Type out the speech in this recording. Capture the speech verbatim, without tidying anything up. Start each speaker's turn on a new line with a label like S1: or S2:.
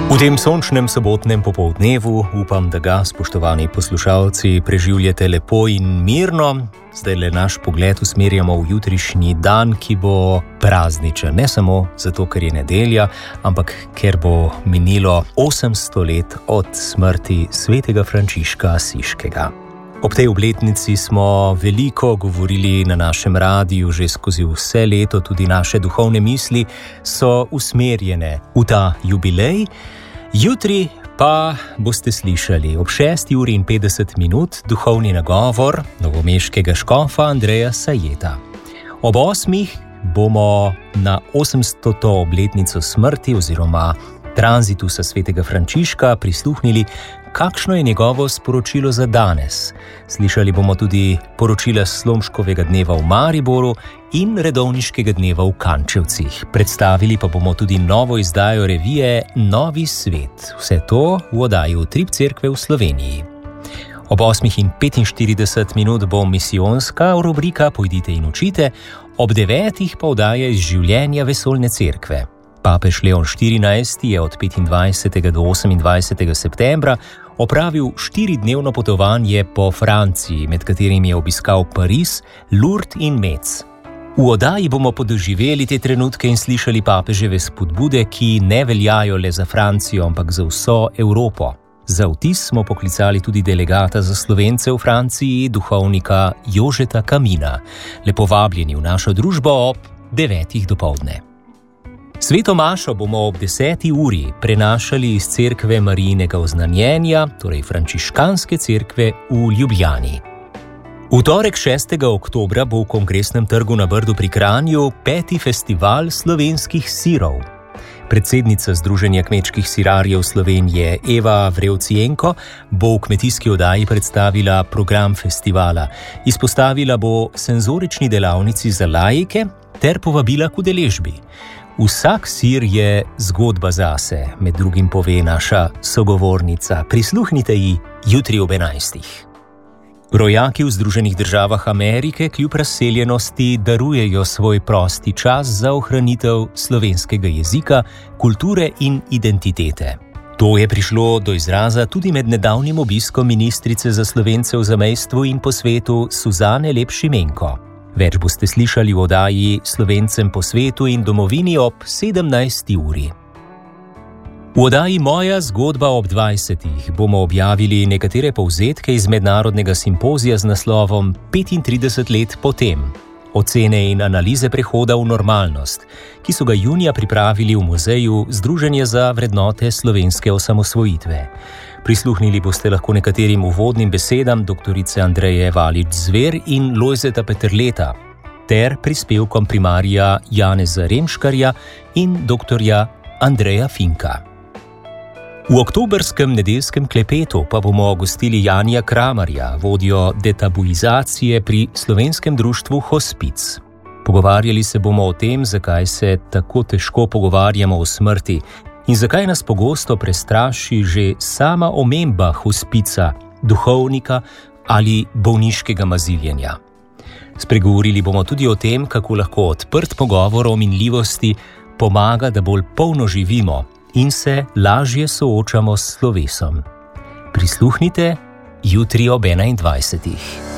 S1: V tem sončnem sobotnem popoldnevu upam, da ga, spoštovani poslušalci, preživljate lepo in mirno. Zdaj le naš pogled usmerjamo v jutrišnji dan, ki bo prazničen. Ne samo zato, ker je nedelja, ampak ker bo minilo osemsto let od smrti svetega Frančiška Asiškega. Ob tej obletnici smo veliko govorili na našem radiju že skozi vse leto, tudi naše duhovne misli so usmerjene v ta jubilej. Jutri pa boste slišali ob šesti uri in petdeset minut duhovni nagovor novomeškega škofa Andreja Sajeta. Ob osmih bomo na osemstoto obletnico smrti oziroma tranzitusa svetega Frančiška prisluhnili, kakšno je njegovo sporočilo za danes. Slišali bomo tudi poročila Slomškovega dneva v Mariboru in redovniškega dneva v Kančevcih. Predstavili pa bomo tudi novo izdajo revije Novi svet. Vse to v oddaji Utrip cerkve v Sloveniji. Ob osmih in petinštirideset minut bo misijonska rubrika Pojdite in učite, ob devetih pa oddaja iz življenja vesoljne cerkve. Papež Leon štirinajsti je od petindvajsetega do osemindvajsetega septembra opravil štiridnevno potovanje po Franciji, med katerimi je obiskal Pariz, Lourdes in Metz. V oddaji bomo podoživeli te trenutke in slišali papeževe spodbude, ki ne veljajo le za Francijo, ampak za vso Evropo. Za vtis smo poklicali tudi delegata za Slovence v Franciji, duhovnika Jožeta Kamina. Lepo vabljeni v našo družbo ob devetih dopoldne. Sveto mašo bomo ob deseti uri prenašali iz cerkve Marijinega oznanjenja, torej frančiškanske cerkve v Ljubljani. V torek šestega oktobra bo v Kongresnem trgu na Brdu pri Kranju peti festival slovenskih sirov. Predsednica Združenja kmečkih sirarjev Slovenije Eva Vrevcijenko bo v kmetijski oddaji predstavila program festivala. Izpostavila bo senzorični delavnici za laike ter povabila k udeležbi. Vsak sir je zgodba zase, med drugim pove naša sogovornica. Prisluhnite ji jutri ob enajstih. Rojaki v Združenih državah Amerike kljub razseljenosti darujejo svoj prosti čas za ohranitev slovenskega jezika, kulture in identitete. To je prišlo do izraza tudi med nedavnim obiskom ministrice za Slovence v zamejstvu in po svetu Suzane Lep Šimenko. Več boste slišali v oddaji Slovencem po svetu in domovini ob sedemnajsti uri. V oddaji Moja zgodba ob dvajsetih bomo objavili nekatere povzetke iz mednarodnega simpozija z naslovom petintrideset let potem. Ocene in analize prehoda v normalnost, ki so ga junija pripravili v muzeju Združenja za vrednote slovenske osamosvojitve. Prisluhnili boste lahko nekaterim uvodnim besedam doktorice Andreje Valič-Zver in Lojzeta Peterleta ter prispevkom primarija Janeza Remškarja in doktorja Andreja Finka. V oktobrskem nedeljskem klepetu pa bomo gostili Janija Kramarja, vodjo detabuizacije pri slovenskem društvu Hospic. Pogovarjali se bomo o tem, zakaj se tako težko pogovarjamo o smrti in zakaj nas pogosto prestraši že sama omemba hospica, duhovnika ali bolniškega maziljenja. Spregovorili bomo tudi o tem, kako lahko odprt pogovor o minljivosti pomaga, da bolj polno živimo in se lažje soočamo s slovesom. Prisluhnite jutri ob enaindvajsetih.